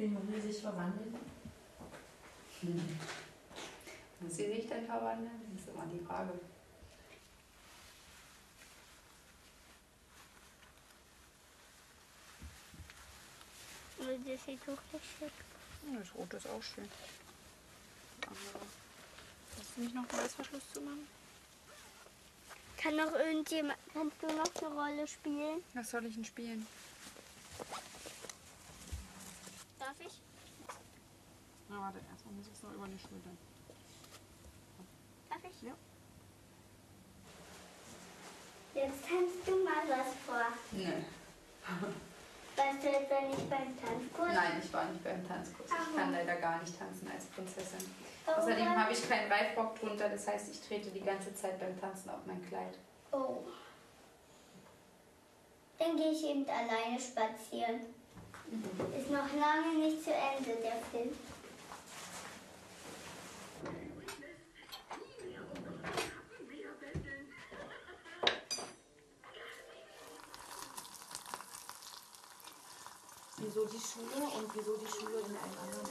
den Junge sich verwandeln? Muss sie sich denn verwandeln? Das ist immer die Frage. Das sieht doch nicht schick. Das Rote ist auch schön. Hast du nicht noch einen Reißverschluss zu machen? Kannst du noch eine Rolle spielen? Was soll ich denn spielen? Darf ich? Na warte, erstmal muss ich es noch über die Schulter. Darf ich? Ja. Jetzt tanzt du mal was vor. Nee. Warst du etwa nicht beim Tanzkurs? Nein, ich war nicht beim Tanzkurs. Ich kann leider gar nicht tanzen als Prinzessin. Warum Außerdem dann? habe ich keinen Reifrock drunter, das heißt, ich trete die ganze Zeit beim Tanzen auf mein Kleid. Oh. Dann gehe ich eben alleine spazieren. Ist noch lange nicht zu Ende, der Film. Wieso die Schule und wieso die Schule in einem anderen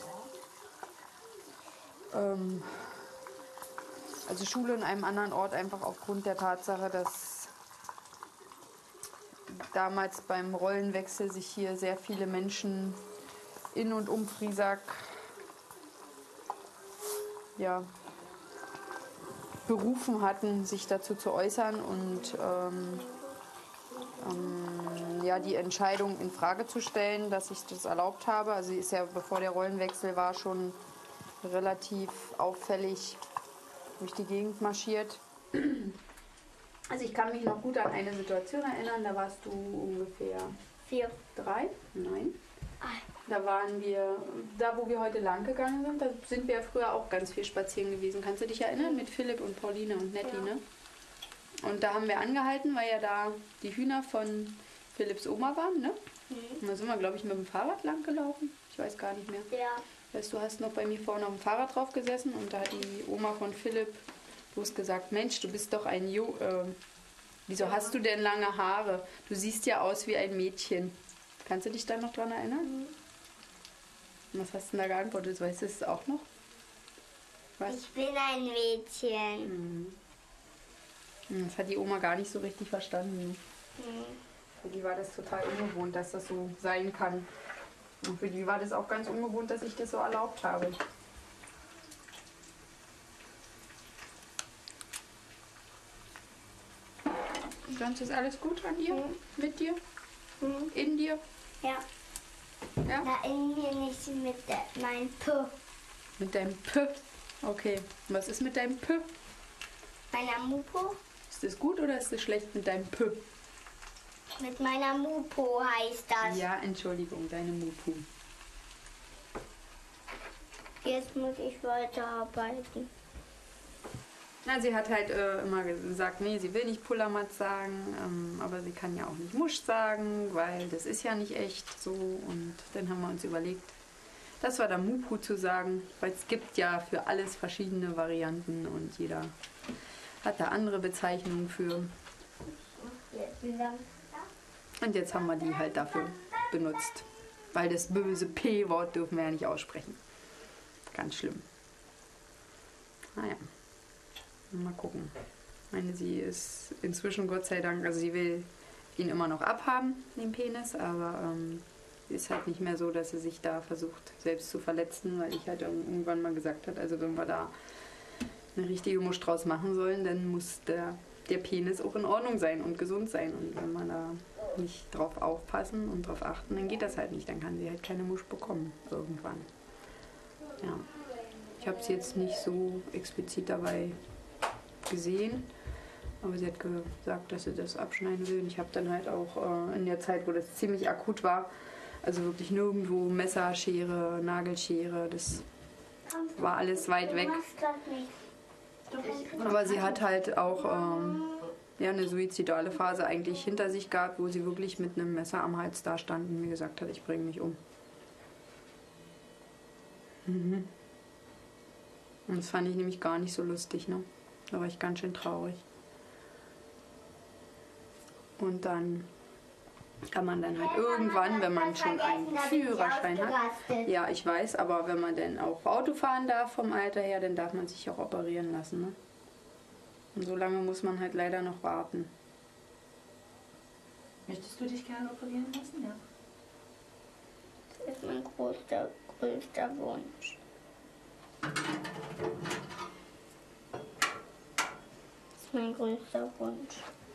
Ort? Also Schule in einem anderen Ort einfach aufgrund der Tatsache, dass damals beim Rollenwechsel sich hier sehr viele Menschen in und um Friesack berufen hatten, sich dazu zu äußern und die Entscheidung in Frage zu stellen, dass ich das erlaubt habe. Also sie ist ja, bevor der Rollenwechsel war, schon relativ auffällig durch die Gegend marschiert. Also ich kann mich noch gut an eine Situation erinnern, da warst du ungefähr 4. 3? Nein. Da waren wir, da wo wir heute lang gegangen sind, da sind wir ja früher auch ganz viel spazieren gewesen. Kannst du dich erinnern? Mit Philipp und Pauline und Netti, ne? Und da haben wir angehalten, weil ja da die Hühner von Philipps Oma waren, ne? Und da sind wir, glaube ich, mit dem Fahrrad lang gelaufen. Ich weiß gar nicht mehr. Ja. Weißt du, hast noch bei mir vorne auf dem Fahrrad drauf gesessen und da hat die Oma von Philipp bloß gesagt, Mensch, du bist doch ein wieso hast du denn lange Haare? Du siehst ja aus wie ein Mädchen. Kannst du dich da noch dran erinnern? Und was hast du denn da geantwortet? Weißt du es auch noch? Was? Ich bin ein Mädchen. Das hat die Oma gar nicht so richtig verstanden. Für die war das total ungewohnt, dass das so sein kann. Und für die war das auch ganz ungewohnt, dass ich das so erlaubt habe. Sonst ist alles gut an dir? Mit dir? In dir? Ja. Ja? Na, in mir nicht mit meinem P. Mit deinem P? Okay. Und was ist mit deinem P? Meiner Mupo? Ist das gut oder ist das schlecht mit deinem P? Mit meiner Mupo heißt das. Ja, Entschuldigung, deine Mupu. Jetzt muss ich weiterarbeiten. Na, sie hat halt immer gesagt, nee, sie will nicht Pullermatt sagen, aber sie kann ja auch nicht Musch sagen, weil das ist ja nicht echt so. Und dann haben wir uns überlegt, das war da Mupu zu sagen, weil es gibt ja für alles verschiedene Varianten und jeder hat da andere Bezeichnungen für. Und jetzt haben wir die halt dafür benutzt, weil das böse P-Wort dürfen wir ja nicht aussprechen. Ganz schlimm. Naja. Mal gucken. Ich meine, sie ist inzwischen, Gott sei Dank, also sie will ihn immer noch abhaben, den Penis, aber ist halt nicht mehr so, dass sie sich da versucht, selbst zu verletzen, weil ich halt irgendwann mal gesagt habe, also wenn wir da eine richtige Musch draus machen sollen, dann muss der Penis auch in Ordnung sein und gesund sein. Und wenn wir da nicht drauf aufpassen und drauf achten, dann geht das halt nicht. Dann kann sie halt keine Musch bekommen, irgendwann. Ja. Ich habe sie jetzt nicht so explizit dabei gesehen, aber sie hat gesagt, dass sie das abschneiden will. Und ich habe dann halt auch in der Zeit, wo das ziemlich akut war, also wirklich nirgendwo Messer, Schere, Nagelschere, das war alles weit weg. Aber sie hat halt auch eine suizidale Phase eigentlich hinter sich gehabt, wo sie wirklich mit einem Messer am Hals da stand und mir gesagt hat, ich bringe mich um. Und das fand ich nämlich gar nicht so lustig, ne? Da war ich ganz schön traurig. Und dann kann man dann halt irgendwann, wenn man schon einen Führerschein hat. Ja, ich weiß, aber wenn man dann auch Auto fahren darf vom Alter her, dann darf man sich auch operieren lassen. Ne? Und so lange muss man halt leider noch warten. Möchtest du dich gerne operieren lassen? Ja. Das ist mein größter Wunsch. Das ist mein größter Wunsch.